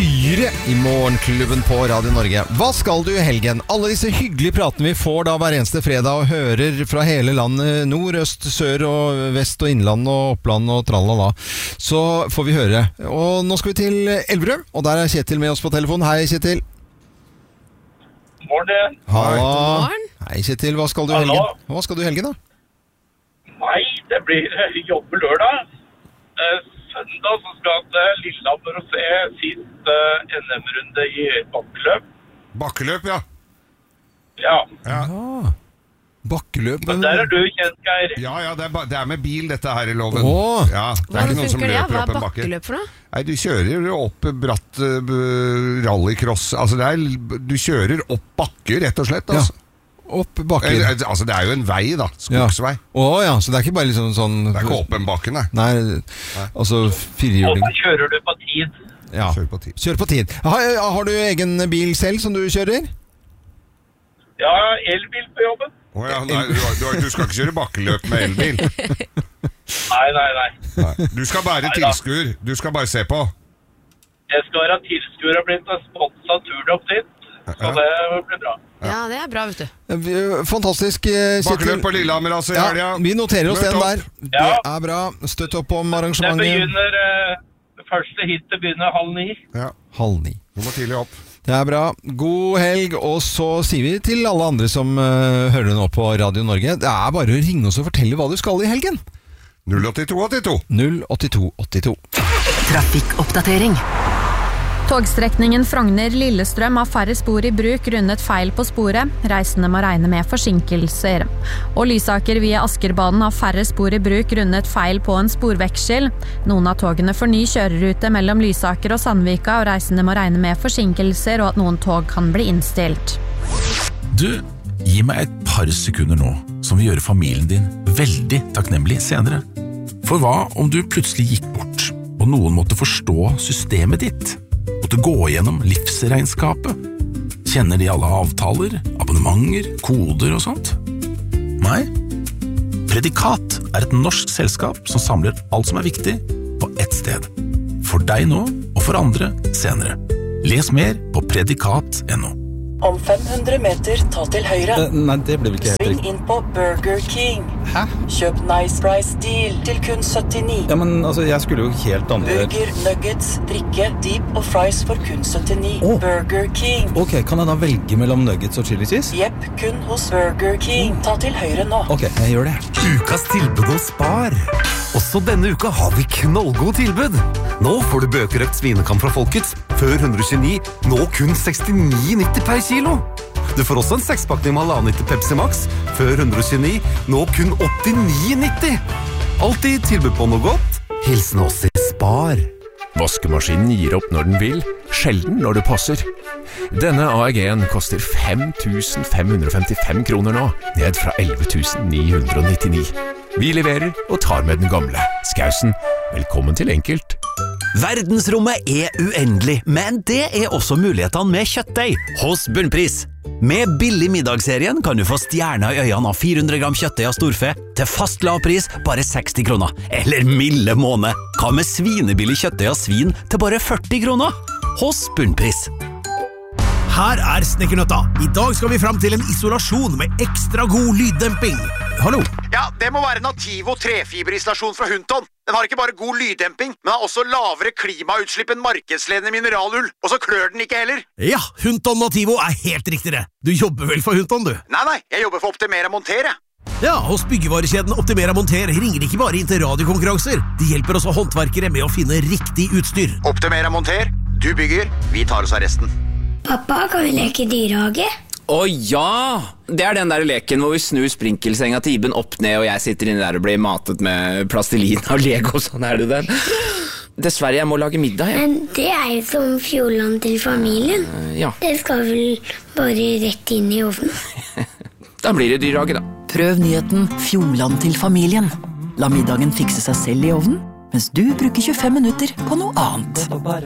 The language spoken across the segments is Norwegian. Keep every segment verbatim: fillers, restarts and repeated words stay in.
Tyre i Morgenklubben på Radio Norge. Hva skal du i helgen? Alle disse hyggelige pratene vi får da hver eneste fredag og hører fra hele landet, nord, øst, sør og vest og innland og oppland og tralala, så får vi høre. Og nå skal vi til Elverum, og der er Kjetil med oss på telefon. Hei Kjetil. Morgen. Halla. Hei Kjetil, hva skal du i helgen? Hva skal du i helgen da? Nei, det blir jobb lørdag. Eh, søndag så skal jeg til Lillehammer og se sitt uh, N M-runde i bakkeløp. Bakkeløp, ja. Ja. Ja. Ah, bakkeløp. Men der er du kjent, Geir. Ja, ja, det er, ba- det er med bil dette her i loven. Åh. Ja, det Hva er ikke noen som funker det? løper Hva opp er en bakke. bakkeløp for noe? Nei, du kjører opp bratt uh, b- rallycross. Altså, det er, du kjører opp bakker, rett og slett. Altså. Ja. Opp bakker. Eller, altså, det er jo en vei da, skogsvei. Ja. Å ja, så det er ikke bare liksom sånn... Det er ikke åpen bakken, nei. Nei, altså Og firehjuling. så kjører du på tid. Ja. Kjør på tid. Kjør på tid. Har, har du egen bil selv som du kjører? Ja, elbil på jobben. Å ja, nei, du, du, du skal ikke kjøre bakkeløp med elbil. Nei, nei, nei. Nei. Du skal bare Neida. tilskuer. Du skal bare se på. Jeg skal være tilskuer og blitt en sponset turen opp dit. Så det blir bra. Ja, det er bra, vet du. Fantastisk, Kjetil. Bakkeløp på Lillehammer, altså, i Ja, helga. vi noterer oss Møt den opp. der. Det Ja. er bra. Støtt opp om Det arrangementet. begynner, eh, det første hitet begynner halv ni. Ja, Halv ni. du må tidlig opp. Det er bra. God helg, og så sier vi til alle andre som uh, hører nå på Radio Norge, det er bare å ringe oss og fortelle hva du skal i helgen. null åtte to åtte to. null åtte to åtte to. Trafikkoppdatering. Togstrekningen Frogner-Lillestrøm har færre spor i bruk grunnet feil på sporet. Reisende må regne med forsinkelser. Og Lysaker via Askerbanen har færre spor i bruk grunnet feil på en sporveksel. Noen av togene får ny kjørerute mellom Lysaker og Sandvika, og reisende må regne med forsinkelser og at noen tog kan bli innstilt. Du, gi meg et par sekunder nå, som vil gjøre familien din veldig takknemlig senere. For hva om du plutselig gikk bort, og noen måtte forstå systemet ditt? Måtte gå gjennom livsregnskapet? Kjenner de alle avtaler, abonnementer, koder og sånt? Nei? Predikat er et norsk selskap som samler alt som er viktig på ett sted. For deg nå, og for andre senere. Les mer på predikat punktum no. Om fem hundre meter, ta til høyre. Uh, nei, det ble vel ikke helt Sving riktig. inn på Burger King. Hæ? Kjøp Nice Price Deal til kun syttini. Ja, men altså, jeg skulle jo helt andre... Burger, nuggets, drikke, deep og fries for kun syttini. Åh. Burger King. Ok, kan jeg da velge mellom nuggets og chili cheese? Jepp, kun hos Burger King. Ta til høyre nå. Ok, jeg gjør det. Ukas tilbud hos Spar. Også denne uka har vi knallgod tilbud. Nå får du bøkerøkt svinekam fra Folkets, før hundre og tjueni, nå kun sekstini nitti per kilo. Du får også en sekspakning med halvannen liter Pepsi Max, før hundre og tjueni, nå kun åttini nitti. Alltid tilbud på noe godt. Hilsen oss i Spar. Vaskemaskinen gir opp når den vil, sjelden når det passer. Denne A E G-en koster fem tusen fem hundre og femtifem kroner nå, ned fra elleve tusen ni hundre og nittini. Vi leverer og tar med den gamle. Skausen, velkommen til Enkelt. Verdensrommet er uendelig, men det er også mulighetene med kjøttdeig hos Bunnpris. Med billig middagsserien kan du få stjerner i øynene av fire hundre gram kjøttdeig av storfe til fast lav pris bare seksti kroner. Eller milde måned. Hva med svinebillig kjøttdeig av svin til bare førti kroner? Hos Bunnpris. Her er Snekkernøtta. I dag skal vi frem til en isolasjon med ekstra god lyddemping. Hallo? Ja, det må være Nativo trefiberisolasjon fra Hunton. Den har ikke bare god lyddemping, men har også lavere klimautslipp enn markedsledende mineralull. Og så klør den ikke heller. Ja, Hunton Nativo er helt riktig det. Du jobber vel for Hunton, du? Nei, nei, jeg jobber for Optimera Monter, jeg. Ja, hos byggevarekjeden Optimera Monter ringer de ikke bare inn til radiokonkurranser. De hjelper også håndverkere med å finne riktig utstyr. Optimera Monter, du bygger, vi tar oss av resten. Pappa, kan vi leke dyrehage? Å ja! Det er den der leken hvor vi snur sprinkelsenga til Iben opp ned, og jeg sitter inne der og blir matet med plastilin og Lego, sånn er det den. Dessverre, jeg må lage middag, jeg. Men det er jo som Fjordland til familien. Uh, ja. Det skal vel bare rett inn i ovnen. Da blir det dyrehage, da. Prøv nyheten Fjordland til familien. La middagen fikse seg selv i ovnen, mens du bruker tjuefem minutter på noe annet.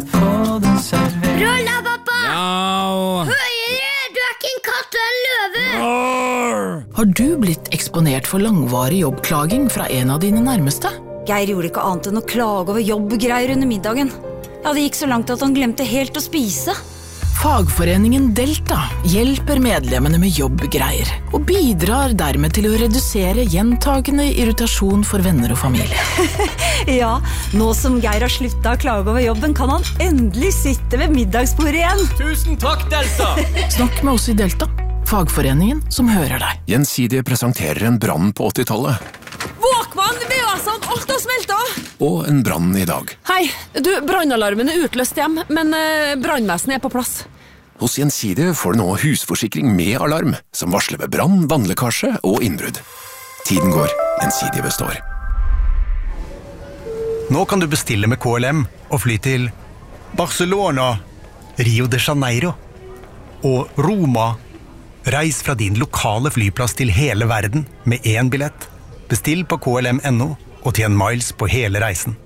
Rolla, pappa! Ja. Høyere! Du er ikke en katt, du er en løve! Har du blitt eksponert for langvarig jobbklaging fra en av dine nærmeste? Geir gjorde ikke annet enn å klage over jobbgreier under middagen. Ja, det gikk så langt at han glemte helt å spise. Fagforeningen Delta hjelper medlemmene med jobbgreier og bidrar dermed til å redusere gjentagende irritasjon for venner og familie. Ja, nå som Geir har sluttet å klage over jobben, kan han endelig sitte ved middagsbordet igjen. Tusen takk, Delta! Snakk med oss i Delta, fagforeningen som hører deg. Gjensidige presenterer en brann på åttitallet. Våkmann, V A S-en, alt har smeltet! Og en brann i dag. Hei, du, brannalarmen er utløst hjem, men eh, brannvesenet er på plass. Hos Gjensidige får du nå husforsikring med alarm, som varsler ved brann, vannlekkasje og innbrudd. Tiden går, Gjensidige består. Nå kan du bestille med K L M og fly til Barcelona, Rio de Janeiro og Roma. Reis fra din lokale flyplass til hele verden med én billett. Bestill på K L M punktum N O og tjen miles på hele reisen.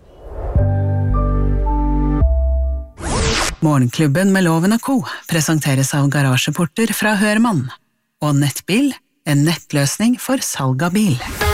Morgenklubben med Loven og Co. presenteres av Garasjeporter fra Hørmann og Nettbil, en nettløsning for salg av bil.